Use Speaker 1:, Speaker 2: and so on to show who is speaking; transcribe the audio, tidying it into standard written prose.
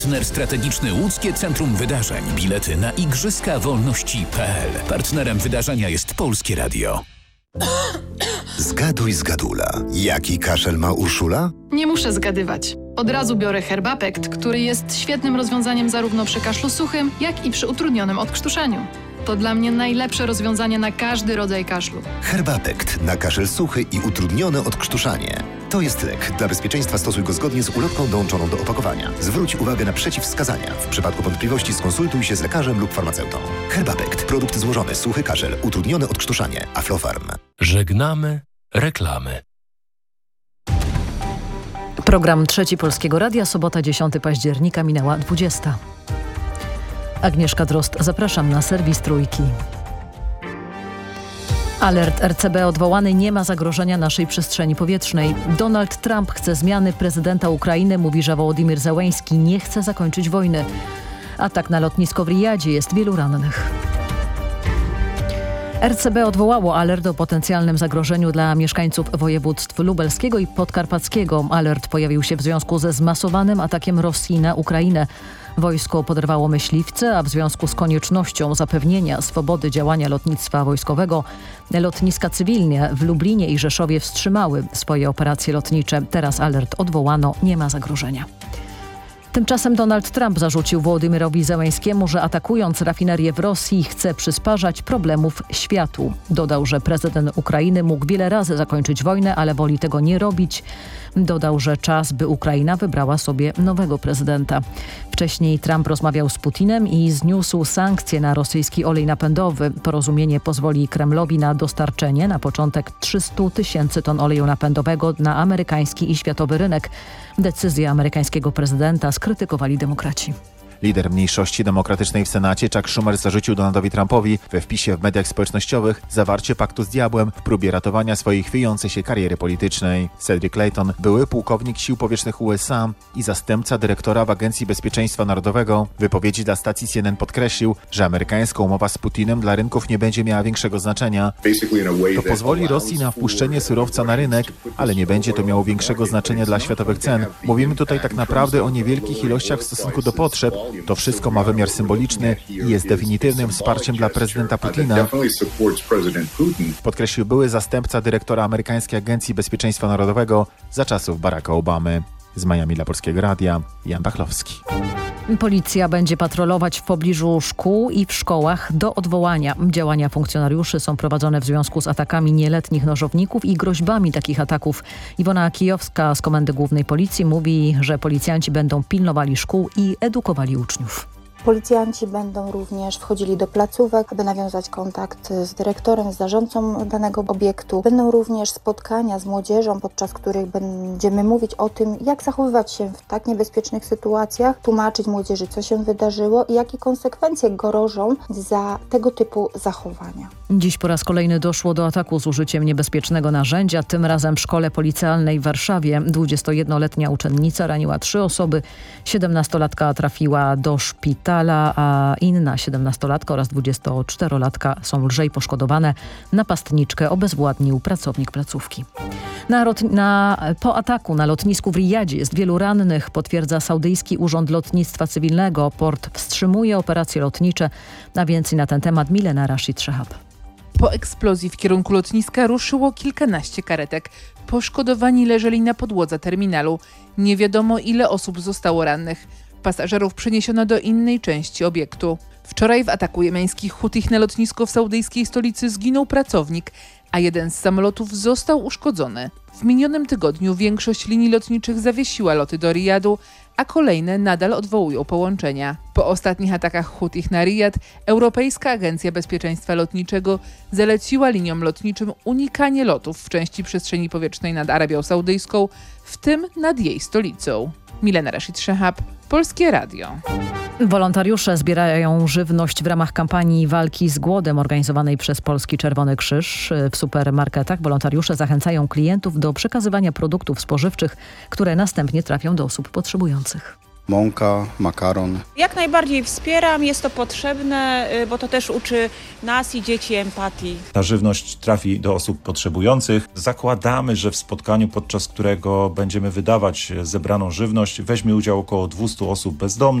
Speaker 1: Partner strategiczny Łódzkie Centrum Wydarzeń. Bilety na Igrzyska Wolności.pl. Partnerem wydarzenia jest Polskie Radio.
Speaker 2: Zgaduj, zgadula. Jaki kaszel ma Urszula?
Speaker 3: Nie muszę zgadywać. Od razu biorę Herbapekt, który jest świetnym rozwiązaniem zarówno przy kaszlu suchym, jak i przy utrudnionym odkrztuszaniu. To dla mnie najlepsze rozwiązanie na każdy rodzaj kaszlu.
Speaker 2: Herbapekt na kaszel suchy i utrudnione odkrztuszanie. To jest lek. Dla bezpieczeństwa stosuj go zgodnie z ulotką dołączoną do opakowania. Zwróć uwagę na przeciwwskazania. W przypadku wątpliwości skonsultuj się z lekarzem lub farmaceutą. Herbapekt. Produkt złożony. Suchy kaszel. Utrudnione odkrztuszanie. Aflofarm.
Speaker 4: Żegnamy reklamy.
Speaker 5: Program Trzeci Polskiego Radia, sobota 10 października, minęła 20. Agnieszka Drozd, zapraszam na serwis Trójki. Alert RCB odwołany, nie ma zagrożenia naszej przestrzeni powietrznej. Donald Trump chce zmiany prezydenta Ukrainy, mówi, że Wołodymyr Zełenski nie chce zakończyć wojny. Atak na lotnisko w Rijadzie, jest wielu rannych. RCB odwołało alert o potencjalnym zagrożeniu dla mieszkańców województw lubelskiego i podkarpackiego. Alert pojawił się w związku ze zmasowanym atakiem Rosji na Ukrainę. Wojsko poderwało myśliwce, a w związku z koniecznością zapewnienia swobody działania lotnictwa wojskowego, lotniska cywilne w Lublinie i Rzeszowie wstrzymały swoje operacje lotnicze. Teraz alert odwołano, nie ma zagrożenia. Tymczasem Donald Trump zarzucił Wołodymyrowi Zełenskiemu, że atakując rafinerię w Rosji chce przysparzać problemów światu. Dodał, że prezydent Ukrainy mógł wiele razy zakończyć wojnę, ale woli tego nie robić. Dodał, że czas, by Ukraina wybrała sobie nowego prezydenta. Wcześniej Trump rozmawiał z Putinem i zniósł sankcje na rosyjski olej napędowy. Porozumienie pozwoli Kremlowi na dostarczenie na początek 300 000 ton oleju napędowego na amerykański i światowy rynek. Decyzję amerykańskiego prezydenta skrytykowali demokraci.
Speaker 6: Lider mniejszości demokratycznej w Senacie Chuck Schumer zarzucił Donaldowi Trumpowi we wpisie w mediach społecznościowych zawarcie paktu z diabłem w próbie ratowania swojej chwiejącej się kariery politycznej. Cedric Layton, były pułkownik Sił Powietrznych USA i zastępca dyrektora w Agencji Bezpieczeństwa Narodowego, w wypowiedzi dla stacji CNN podkreślił, że amerykańska umowa z Putinem dla rynków nie będzie miała większego znaczenia. To pozwoli Rosji na wpuszczenie surowca na rynek, ale nie będzie to miało większego znaczenia dla światowych cen. Mówimy tutaj tak naprawdę o niewielkich ilościach w stosunku do potrzeb. To wszystko ma wymiar symboliczny i jest definitywnym wsparciem dla prezydenta Putina, podkreślił były zastępca dyrektora amerykańskiej Agencji Bezpieczeństwa Narodowego za czasów Baracka Obamy. Z Miami dla Polskiego Radia, Jan Bachlowski.
Speaker 5: Policja będzie patrolować w pobliżu szkół i w szkołach do odwołania. Działania funkcjonariuszy są prowadzone w związku z atakami nieletnich nożowników i groźbami takich ataków. Iwona Kijowska z Komendy Głównej Policji mówi, że policjanci będą pilnowali szkół i edukowali uczniów.
Speaker 7: Policjanci będą również wchodzili do placówek, aby nawiązać kontakt z dyrektorem, z zarządcą danego obiektu. Będą również spotkania z młodzieżą, podczas których będziemy mówić o tym, jak zachowywać się w tak niebezpiecznych sytuacjach, tłumaczyć młodzieży, co się wydarzyło i jakie konsekwencje grożą za tego typu zachowania.
Speaker 5: Dziś po raz kolejny doszło do ataku z użyciem niebezpiecznego narzędzia, tym razem w szkole policealnej w Warszawie. 21-letnia uczennica raniła 3 osoby, 17-latka trafiła do szpitala, a inna 17-latka oraz 24-latka są lżej poszkodowane. Napastniczkę obezwładnił pracownik placówki. Po ataku na lotnisku w Rijadzie jest wielu rannych, potwierdza Saudyjski Urząd Lotnictwa Cywilnego. Port wstrzymuje operacje lotnicze, a więcej na ten temat Milena Rashid Szehab.
Speaker 8: Po eksplozji w kierunku lotniska ruszyło kilkanaście karetek. Poszkodowani leżeli na podłodze terminalu. Nie wiadomo, ile osób zostało rannych. Pasażerów przeniesiono do innej części obiektu. Wczoraj w ataku jemeńskich Hutich na lotnisko w saudyjskiej stolicy zginął pracownik, a jeden z samolotów został uszkodzony. W minionym tygodniu większość linii lotniczych zawiesiła loty do Rijadu, a kolejne nadal odwołują połączenia. Po ostatnich atakach Hutich na Rijad, Europejska Agencja Bezpieczeństwa Lotniczego zaleciła liniom lotniczym unikanie lotów w części przestrzeni powietrznej nad Arabią Saudyjską, w tym nad jej stolicą. Milena Rashid Szehab, Polskie Radio.
Speaker 5: Wolontariusze zbierają żywność w ramach kampanii walki z głodem organizowanej przez Polski Czerwony Krzyż. W supermarketach wolontariusze zachęcają klientów do przekazywania produktów spożywczych, które następnie trafią do osób potrzebujących.
Speaker 9: mąka, makaron.
Speaker 10: Jak najbardziej wspieram, jest to potrzebne, bo to też uczy nas i dzieci empatii.
Speaker 11: Ta żywność trafi do osób potrzebujących. Zakładamy, że w spotkaniu, podczas którego będziemy wydawać zebraną żywność, weźmie udział około 200 osób bezdomnych.